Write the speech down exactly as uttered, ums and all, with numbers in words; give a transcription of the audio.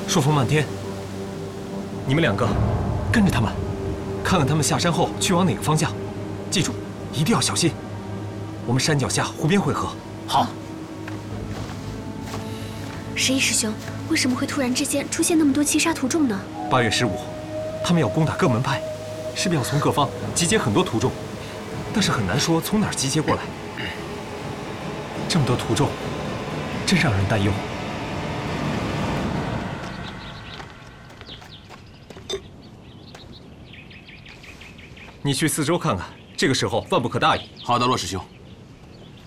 朔风漫天，你们两个跟着他们，看看他们下山后去往哪个方向。记住，一定要小心。我们山脚下湖边会合。 好。 十一师兄，为什么会突然之间出现那么多七杀徒众呢？ 八月十五，他们要攻打各门派，势必要从各方集结很多徒众，但是很难说从哪儿集结过来。这么多徒众，真让人担忧。你去四周看看，这个时候万不可大意。 好的，骆师兄。